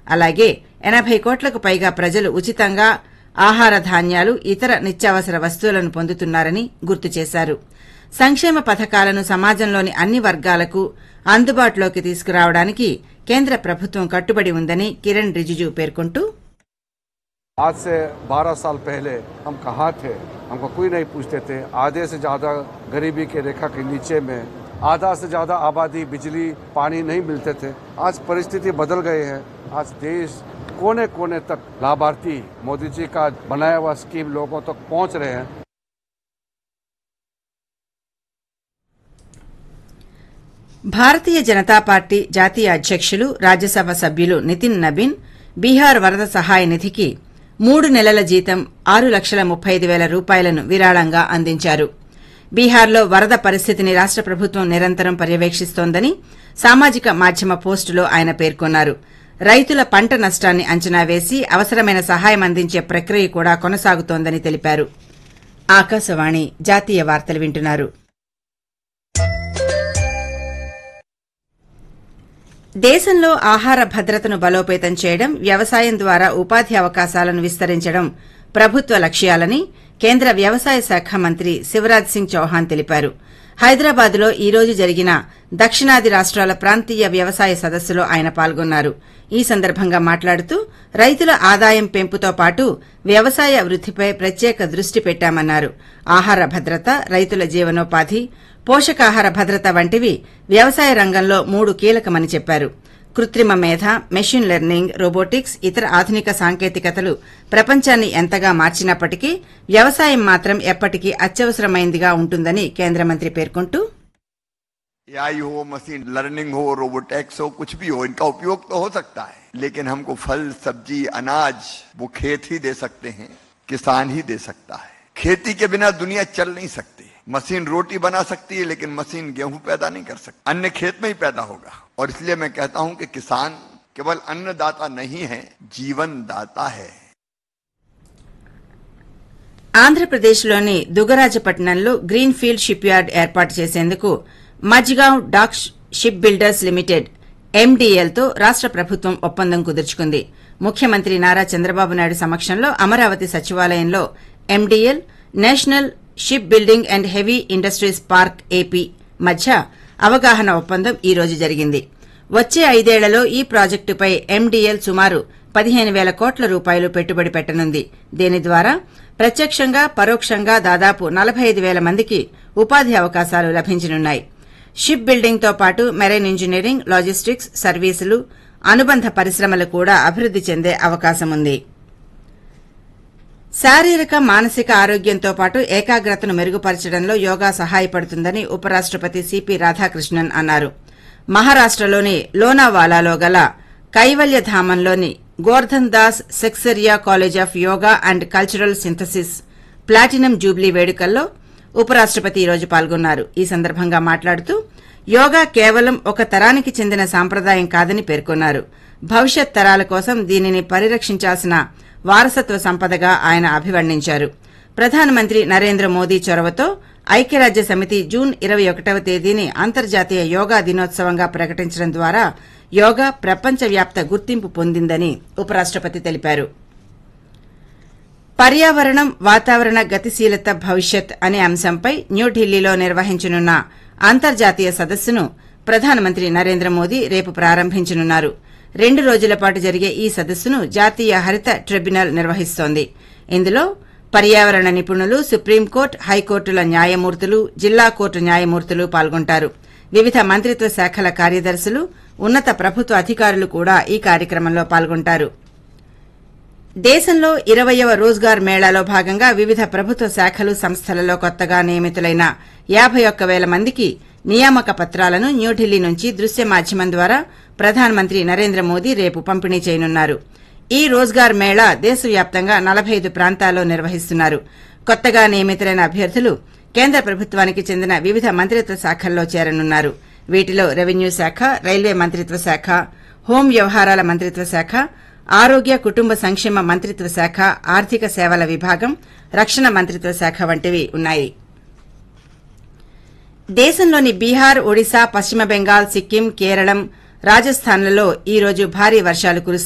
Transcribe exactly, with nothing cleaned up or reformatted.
అలాగే ఎనబై కోట్లకు పైగా ప్రజలు ఉచితంగా ఆహార ధాన్యాలు ఇతర నిత్యావసర వస్తువులను పొందుతున్నారని గుర్తు చేశారు. సంక్షేమ పథకాలను సమాజంలోని అన్ని వర్గాలకు అందుబాటులోకి తీసుకురావడానికి కేంద్ర ప్రభుత్వం కట్టుబడి ఉందని కిరణ్ రిజిజు పేర్కొంటూ आज से बारह साल पहले हम कहाँ थे, हमको कोई नहीं पूछते थे. आधे से ज्यादा गरीबी के रेखा के नीचे में, आधा से ज्यादा आबादी बिजली पानी नहीं मिलते थे. आज परिस्थिति बदल गई है. आज देश कोने कोने तक लाभार्थी मोदी जी का बनाया हुआ स्कीम लोगों तक पहुंच रहे हैं. భారతీయ జనతా పార్టీ జాతీయ అధ్యకులు రాజ్యసభ సభ్యులు నితిన్ నబీన్ బీహార్ వరద సహాయ నిధికి మూడు నెలల జీతం ఆరు లక్షల ముప్పై ఐదు పేల రూపాయలను విరాళంగా అందించారు. బీహార్లో వరద పరిస్థితిని రాష్ట ప్రభుత్వం నిరంతరం పర్యవేక్షిస్తోందని సామాజిక మాధ్యమ పోస్టులో ఆయన పేర్కొన్నారు. రైతుల పంట నష్టాన్ని అంచనా వేసి అవసరమైన సహాయం అందించే ప్రక్రియ కూడా కొనసాగుతోందని తెలిపారు. ఆకాశవాణి జాతీయ వార్తలు వింటున్నారు. దేశంలో ఆహార భద్రతను బలోపేతం చేయడం, వ్యవసాయం ద్వారా ఉపాధి అవకాశాలను విస్తరించడం ప్రభుత్వ లక్ష్యాలని కేంద్ర వ్యవసాయ శాఖ మంత్రి శివరాజ్ సింగ్ చౌహాన్ తెలిపారు. హైదరాబాద్లో ఈ రోజు జరిగిన దక్షిణాది రాష్టాల ప్రాంతీయ వ్యవసాయ సదస్సులో ఆయన పాల్గొన్నారు. ఈ సందర్భంగా మాట్లాడుతూ రైతుల ఆదాయం పెంపుతో పాటు వ్యవసాయ వృద్దిపై ప్రత్యేక దృష్టి పెట్టామన్నారు. ఆహార భద్రత, రైతుల జీవనోపాధి, పోషకాహార భద్రత వంటివి వ్యవసాయ రంగంలో మూడు కీలకమని చెప్పారు. కృత్రిమ మేధ, మెషిన్ లెర్నింగ్, రోబోటిక్స్, ఇతర ఆధునిక సాంకేతికతలు ప్రపంచాన్ని ఎంతగా మార్చినప్పటికీ వ్యవసాయం మాత్రం ఎప్పటికీ అత్యవసరమైందిగా ఉంటుందని కేంద్ర మంత్రి పేర్కొంటూ एआई हो, मशीन लर्निंग हो, रोबोटिक्स हो, कुछ भी हो, इनका उपयोग तो हो सकता है, लेकिन हमको फल, सब्जी, अनाज वो खेत ही दे सकते हैं, किसान ही दे सकता है. खेती के बिना दुनिया चल नहीं सकती. मशीन रोटी बना सकती है, लेकिन मशीन गेहूं पैदा नहीं कर सकती. अन्न खेत में ही पैदा होगा. और इसलिए मैं कहता हूं कि किसान केवल अन्नदाता नहीं है, जीवन दाता है. ఆంధ్రప్రదేశ్లోని దుగరాజపట్నంలో గ్రీన్ ఫీల్డ్ షిప్ యార్డ్ ఏర్పాటు చేసేందుకు Mazagon dock ship builders limited ఎండీఎల్తో రాష్ట ప్రభుత్వం ఒప్పందం కుదుర్చుకుంది. ముఖ్యమంత్రి నారా చంద్రబాబు నాయుడు సమక్షంలో అమరావతి సచివాలయంలో MDL, national ship building and heavy industries park AP మధ్య అవగాహన ఒప్పందం ఈ రోజు జరిగింది. వచ్చే ఐదేళ్లలో ఈ ప్రాజెక్టుపై ఎండీఎల్ సుమారు పదిహేను పేల కోట్ల రూపాయలు పెట్టుబడి పెట్టనుంది. దీని ద్వారా ప్రత్యక్షంగా, పరోక్షంగా దాదాపు నలభై ఐదు పేల మందికి ఉపాధి అవకాశాలు లభించనున్నాయి. షిప్ బిల్డింగ్తో పాటు మెరైన్ ఇంజనీరింగ్, లాజిస్టిక్స్, సర్వీసులు, అనుబంధ పరిశ్రమలు కూడా అభివృద్ది చెందే అవకాశముంది. శారీరక, మానసిక ఆరోగ్యంతో పాటు ఏకాగ్రతను మెరుగుపరచడంలో యోగా సహాయపడుతుందని ఉపరాష్టపతి సిపి రాధాకృష్ణన్ అన్నారు. మహారాష్టలోని లోనావాలాలో గల కైవల్యధామంలోని Gordhan Das Seksaria college of yoga and cultural synthesis platinum Jubilee వేడుకల్లో ఉపరాష్టపతి ఈరోజు పాల్గొన్నారు. ఈ సందర్భంగా మాట్లాడుతూ యోగా కేవలం ఒక తరానికి చెందిన సాంప్రదాయం కాదని పేర్కొన్నారు. భవిష్యత్ తరాల కోసం దీనిని పరిరక్షించాల్సిన వారసత్వ సంపదగా ఆయన అభివర్ణించారు. ప్రధానమంత్రి నరేంద్ర మోదీ చొరవతో ఐక్యరాజ్య సమితి జూన్ ఇరవై ఒకటవ తేదీని అంతర్జాతీయ యోగా దినోత్సవంగా ప్రకటించడం ద్వారా యోగా ప్రపంచవ్యాప్త గుర్తింపు పొందిందని ఉపరాష్టపతి తెలిపారు. పర్యావరణం, వాతావరణ గతిశీలత భవిష్యత్ అనే అంశంపై న్యూఢిల్లీలో నిర్వహించనున్న అంతర్జాతీయ సదస్సును ప్రధానమంత్రి నరేంద్ర మోదీ రేపు ప్రారంభించనున్నారు. రెండు రోజుల పాటు జరిగే ఈ సదస్సును జాతీయ హరిత ట్రిబ్యునల్ నిర్వహిస్తోంది. ఇందులో పర్యావరణ నిపుణులు, సుప్రీంకోర్టు, హైకోర్టుల న్యాయమూర్తులు, జిల్లా కోర్టు న్యాయమూర్తులు పాల్గొంటారు. వివిధ మంత్రిత్వ శాఖల కార్యదర్శులు, ఉన్నత ప్రభుత్వ అధికారులు కూడా ఈ కార్యక్రమంలో పాల్గొంటారు. దేశంలో ఇరవయ్యవ రోజ్గార్ మేళాలో భాగంగా వివిధ ప్రభుత్వ శాఖలు, సంస్థలలో కొత్తగా నియమితులైన యాబై ఒక్క పేల మందికి నియామక పత్రాలను న్యూఢిల్లీ నుంచి దృశ్య మాధ్యమం ద్వారా ప్రధానమంత్రి నరేంద్ర మోదీ రేపు పంపిణీ చేయనున్నారు. ఈ రోజ్గార్ మేళా దేశవ్యాప్తంగా నలభై ఐదు ప్రాంతాల్లో నిర్వహిస్తున్నారు. కొత్తగా నియమితులైన అభ్యర్థులు కేంద్ర ప్రభుత్వానికి చెందిన వివిధ మంత్రిత్వ శాఖల్లో చేరనున్నారు. వీటిలో రెవెన్యూ శాఖ, రైల్వే మంత్రిత్వ శాఖ, హోం వ్యవహారాల మంత్రిత్వ శాఖ, ఆరోగ్య కుటుంబ సంక్షేమ మంత్రిత్వ శాఖ, ఆర్థిక సేవల విభాగం, రక్షణ మంత్రిత్వ శాఖ వంటివి ఉన్నాయి. దేశంలోని బీహార్, ఒడిశా, పశ్చిమ బెంగాల్, సిక్కిం, కేరళం, రాజస్థాన్లలో ఈ రోజు భారీ వర్షాలు కురుస్తున్నాయి.